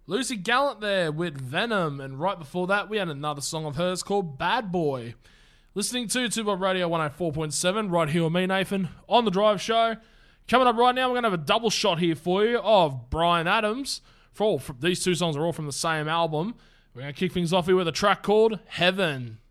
Lucy Gallant there with Venom, and right before that we had another song of hers called Bad Boy. Listening to Two Bob Radio 104.7 right here with me, Nathan, on The Drive Show. Coming up right now, we're going to have a double shot here for you of Bryan Adams. These two songs are all from the same album. We're going to kick things off here with a track called Heaven.